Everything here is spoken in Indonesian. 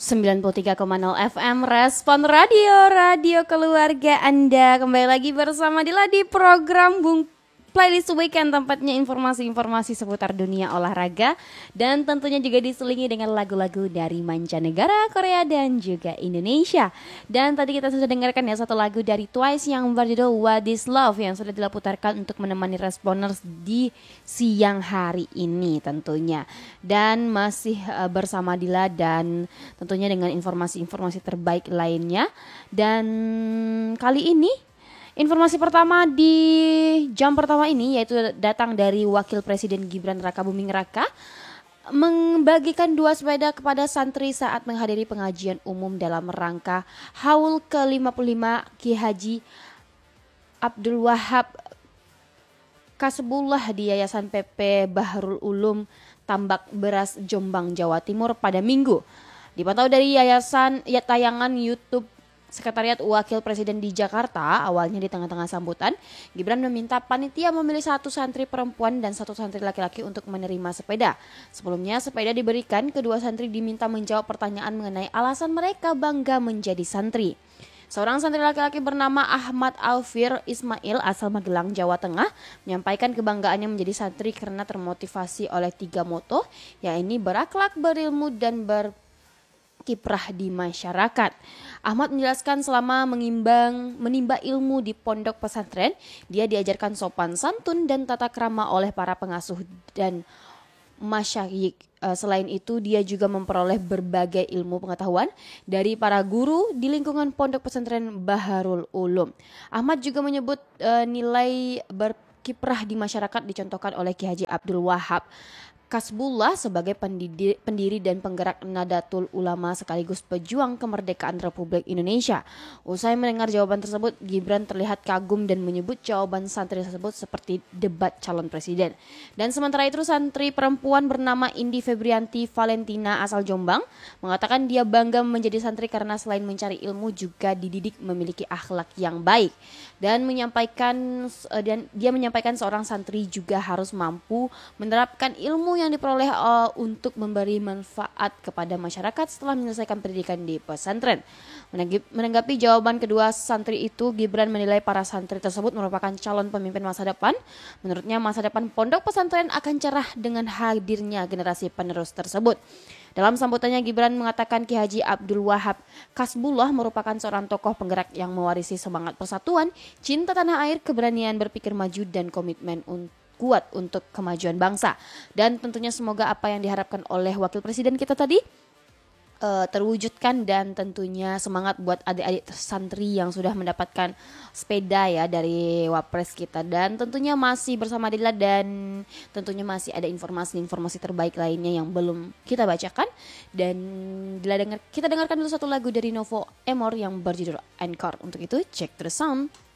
93,0 FM Respon Radio keluarga Anda. Kembali lagi bersama Dila di program Playlist Weekend, tempatnya informasi-informasi seputar dunia olahraga dan tentunya juga diselingi dengan lagu-lagu dari mancanegara, Korea dan juga Indonesia. Dan tadi kita sudah dengarkan ya satu lagu dari Twice yang berjudul What Is Love yang sudah diputarkan untuk menemani responders di siang hari ini tentunya. Dan masih bersama Dila dan tentunya dengan informasi-informasi terbaik lainnya. Dan kali ini informasi pertama di jam pertama ini yaitu datang dari Wakil Presiden Gibran Rakabuming Raka membagikan 2 sepeda kepada santri saat menghadiri pengajian umum dalam rangka Haul ke-55 Ki Haji Abdul Wahab Kasbullah di Yayasan PP Bahrul Ulum Tambak Beras Jombang Jawa Timur pada Minggu. Dipantau dari yayasan tayangan YouTube Sekretariat Wakil Presiden di Jakarta. Awalnya di tengah-tengah sambutan, Gibran meminta panitia memilih 1 santri perempuan dan 1 santri laki-laki untuk menerima sepeda. Sebelumnya sepeda diberikan, kedua santri diminta menjawab pertanyaan mengenai alasan mereka bangga menjadi santri. Seorang santri laki-laki bernama Ahmad Alfir Ismail asal Magelang, Jawa Tengah menyampaikan kebanggaannya menjadi santri karena termotivasi oleh 3 moto, yaitu berakhlak, berilmu, dan kiprah di masyarakat. Ahmad menjelaskan selama menimba ilmu di pondok pesantren, dia diajarkan sopan santun dan tata krama oleh para pengasuh dan masyayikh. Selain itu, dia juga memperoleh berbagai ilmu pengetahuan dari para guru di lingkungan pondok pesantren Baharul Ulum. Ahmad juga menyebut nilai berkiprah di masyarakat dicontohkan oleh Ki Haji Abdul Wahab Kasbullah sebagai pendiri dan penggerak Nadatul Ulama sekaligus pejuang kemerdekaan Republik Indonesia. Usai mendengar jawaban tersebut, Gibran terlihat kagum dan menyebut jawaban santri tersebut seperti debat calon presiden. Dan sementara itu santri perempuan bernama Indi Febrianti Valentina asal Jombang mengatakan dia bangga menjadi santri karena selain mencari ilmu juga dididik memiliki akhlak yang baik. Dan dia menyampaikan seorang santri juga harus mampu menerapkan ilmu yang diperoleh untuk memberi manfaat kepada masyarakat setelah menyelesaikan pendidikan di pesantren. Menanggapi jawaban kedua santri itu, Gibran menilai para santri tersebut merupakan calon pemimpin masa depan. Menurutnya masa depan pondok pesantren akan cerah dengan hadirnya generasi penerus tersebut. Dalam sambutannya, Gibran mengatakan Ki Haji Abdul Wahab Kasbullah merupakan seorang tokoh penggerak yang mewarisi semangat persatuan, cinta tanah air, keberanian berpikir maju, dan komitmen kuat untuk kemajuan bangsa. Dan tentunya semoga apa yang diharapkan oleh Wakil Presiden kita tadi terwujudkan, dan tentunya semangat buat adik-adik santri yang sudah mendapatkan sepeda ya dari Wapres kita. Dan tentunya masih bersama Dila dan tentunya masih ada informasi-informasi terbaik lainnya yang belum kita bacakan. Dan kita dengarkan dulu satu lagu dari Novo Emor yang berjudul Encore. Untuk itu, check the sound.